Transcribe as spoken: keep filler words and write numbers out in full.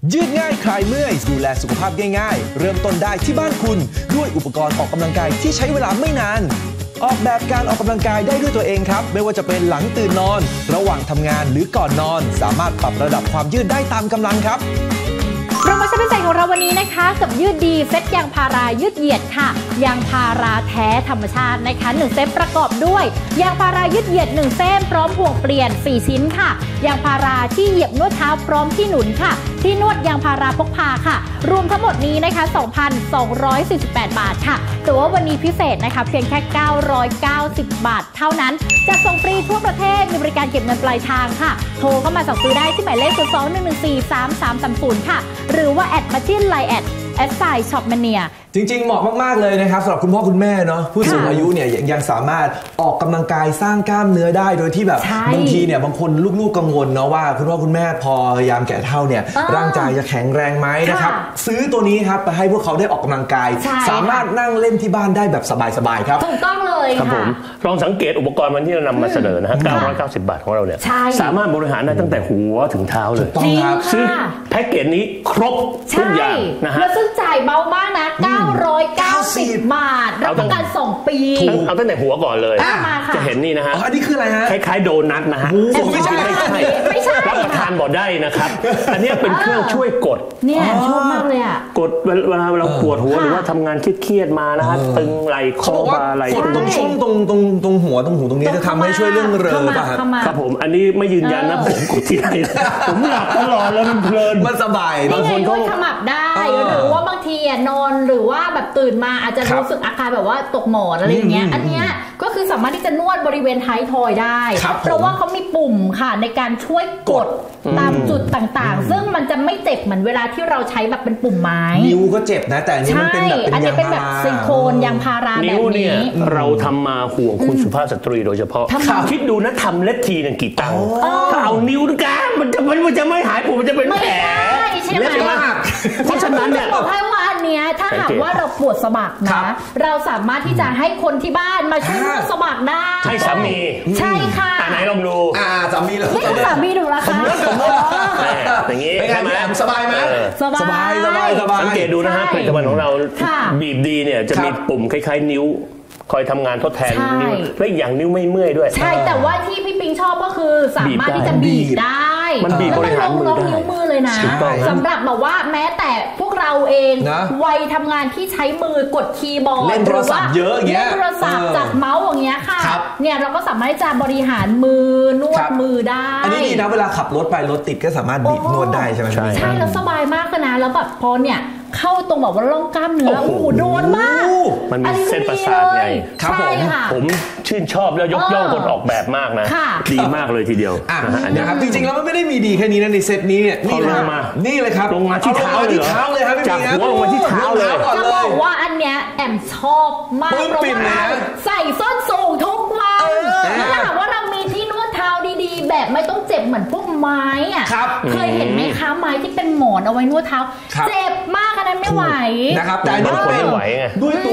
ยืดง่ายคลายเมื่อยดูแลสุขภาพง่ายๆเริ่มต้นได้ที่บ้านคุณด้วยอุปกรณ์ออกกำลังกายที่ใช้เวลาไม่นานออกแบบการออกกำลังกายได้ด้วยตัวเองครับไม่ว่าจะเป็นหลังตื่นนอนระหว่างทำงานหรือก่อนนอนสามารถปรับระดับความยืดได้ตามกำลังครับโปรโมชั่นพิเศษของเราวันนี้นะคะกับยืดดีเซตยางพารายืดเหยียดค่ะยางพาราแท้ธรรมชาตินะคะหนึ่งเซตประกอบด้วยยางพารายืดเหยียดหนึ่งเส้นพร้อมห่วงเปลี่ยนสี่ชิ้นค่ะยางพาราที่เหยียบนวดเท้าพร้อมที่หนุนค่ะที่นวดยางพาราพกพาค่ะรวมทั้งหมดนี้นะคะ สองพันสองร้อยสี่สิบแปด บาทค่ะแต่ว่าวันนี้พิเศษนะคะเพียงแค่เก้าร้อยเก้าสิบบาทเท่านั้นจะส่งฟรีทั่วประเทศมีบริการเก็บเงินปลายทางค่ะโทรเข้ามาสั่งซื้อได้ที่หมายเลขศูนย์ สอง หนึ่ง หนึ่ง สี่ สาม สาม สาม ศูนย์ค่ะหรือว่าแอดมาที่ไลน์แอดแอดไซน์ช็อปแมเนียจริงๆเหมาะมากๆเลยนะครับสำหรับคุณพ่อคุณแม่เนาะผู้สูงอายุเนี่ยยังสามารถออกกำลังกายสร้างกล้ามเนื้อได้โดยที่แบบบางทีเนี่ยบางคนลูกๆกังวลเนาะว่าคุณพ่อคุณแม่พอยามแก่เฒ่าเนี่ยร่างกายจะแข็งแรงไหมนะครับซื้อตัวนี้ครับไปให้พวกเขาได้ออกกำลังกายสามารถนั่งเล่นที่บ้านได้แบบสบายๆครับถูกต้องเลยครับผมลองสังเกตอุปกรณ์วันที่เรานำมาเสนอนะฮะเก้าร้อยเก้าสิบบาทของเราเนี่ยสามารถบริหารได้ตั้งแต่หัวถึงเท้าเลยต้องครับซึ่งแพ็กเกจนี้ครบทุกอย่างนะฮะแล้วซึ่งจ่ายเบามากนะเก้าร้อยเก้าสิบบาทรับประกันสองปีเอาตั้งแต่หัวก่อนเลยจะเห็นนี่นะฮะอันนี้คืออะไรฮะคล้ายๆโดนัทนะฮะไม่ใช่ไม่ใช่รับประทานบ่ได้นะครับอันนี้เป็นเครื่องช่วยกดเนี่ยชอบมากเลยอ่ะกดเวลาเราปวดหัวหรือว่าทำงานเครียดๆมานะฮะตึงไหล่คอบ่าไหล่ตรงช่วงตรงตรงตรงหัวตรงหูตรงนี้จะทำให้ช่วยเรื่องเริมป่ะครับผมอันนี้ไม่ยืนยันนะผมกดที่ไหนผมหลับตลอดแล้วมันเพลินมันสบายบางคนก็ขมับได้หรือว่าบางทีนอนหรือว่าแบบตื่นมาอาจจะรู้สึกอาการแบบว่าตกหมอนอะไรอย่างเงี้ยอันเนี้ยก็คือสามารถที่จะนวดบริเวณท้ายทอยได้เพราะว่าเขามีปุ่มค่ะในการช่วยกดตามจุดต่างๆซึ่งมันจะไม่เจ็บเหมือนเวลาที่เราใช้แบบเป็นปุ่มไม้นิ้วก็เจ็บนะแต่อันนี้มันเป็นแบบอันนี้เป็นแบบซิลิโคนยางพาราแบบนี้เราทำมาห่วงคุณสุภาพสตรีโดยเฉพาะคิดดูนะทำเล็บทีนึงกี่ตังค์ถ้าเอานิ้วกันมันจะมันจะไม่หายผมมันจะเป็นแผลเล็บมากเพราะฉะนั้นเนี่ยบอกให้ว่าอันเนี้ยถ้าหากว่าเราปวดสะบักนะเราสามารถที่จะให้คนที่บ้านมาช่วยนวดสะบักได้ใช่สามีใช่ค่ะไหนลองดูอ่าสามีเลยไม่สามีดูละค่ะอย่างนี้ใช่ไหมสบายไหมสบายสบายสบายสบายสังเกตดูนะฮะผลิตภัณฑ์ของเราบีบดีเนี่ยจะมีปุ่มคล้ายๆนิ้วคอยทำงานทดแทนนิ้วและอย่างนิ้วไม่เมื่อยด้วยใช่แต่ว่าที่พี่ปิงชอบก็คือสามารถที่จะบีบได้มันบีบบริหารมือได้นิ้วมือเลยนะสำหรับแบบว่าแม้แต่พวกเราเองวัยทำงานที่ใช้มือกดคีย์บอร์ดเล่นโทรศัพท์เยอะอย่างเงี้ยเล่นโทรศัพท์จับเมาส์อย่างเงี้ยค่ะเนี่ยเราก็สามารถจะบริหารมือนวดมือได้อันนี้ดีนะเวลาขับรถไปรถติดก็สามารถบีบนวดได้ใช่ไหมใช่ใช่แล้วสบายมากเลยนะแล้วแบบพอเนี่ยเข้าตรงแบบว่าร่องกล้ามเนื้อโอ้โหโดนมากมันมีเส้นประสาทไงครับผมผมชื่นชอบแล้วยกย่องคนออกแบบมากนะดีมากเลยทีเดียวนะครับจริงๆแล้วมันไม่ได้มีดีแค่นี้นะในเซตนี้เนี่ยนี่ลงมานี่เลยครับลงมาที่เท้าเลยที่เท้าเลยครับพี่จากหัวลงมาที่เท้าเลยจะบอกว่าอันเนี้ยแอมชอบมากเพราะว่าใส่ส้นสูงทุกวันถ้าหากว่าเรามีที่นวดเท้าดีๆแบบไม่ต้องเจ็บเหมือนพวกไม้อ่ะเคยเห็นไหมคะไม้ที่เป็นหมอนเอาไว้นวดเท้าเจ็บมากอันนั้นไม่ไหวนะครับแต่อันนี้เป็นด้วย